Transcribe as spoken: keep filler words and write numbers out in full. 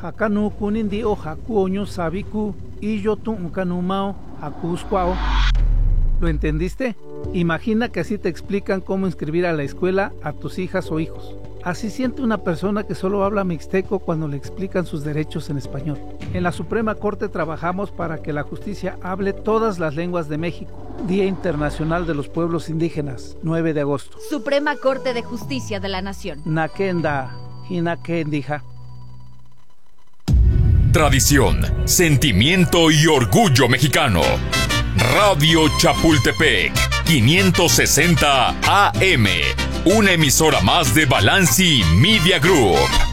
Hakanu kunindi o hakuoño sabiku y yo tu unkanumao hakuscuao. ¿Lo entendiste? Imagina que así te explican cómo inscribir a la escuela a tus hijas o hijos. Así siente una persona que solo habla mixteco cuando le explican sus derechos en español. En la Suprema Corte trabajamos para que la justicia hable todas las lenguas de México. Día Internacional de los Pueblos Indígenas, nueve de agosto. Suprema Corte de Justicia de la Nación. Nakenda, hinakendija. Tradición, sentimiento y orgullo mexicano. Radio Chapultepec, quinientos sesenta A M. Una emisora más de Balanci Media Group.